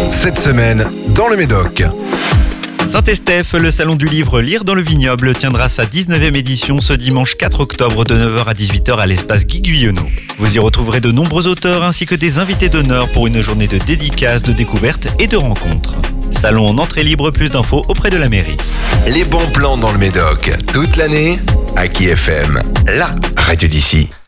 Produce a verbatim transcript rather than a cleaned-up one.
Cette semaine, dans le Médoc. Saint-Estèphe, le salon du livre Lire dans le Vignoble tiendra sa dix-neuvième édition ce dimanche quatre octobre de neuf heures à dix-huit heures à l'espace Guy Guyonneau. Vous y retrouverez de nombreux auteurs ainsi que des invités d'honneur pour une journée de dédicaces, de découvertes et de rencontres. Salon en entrée libre, plus d'infos auprès de la mairie. Les bons plans dans le Médoc, toute l'année, à Aki F M, la radio d'ici.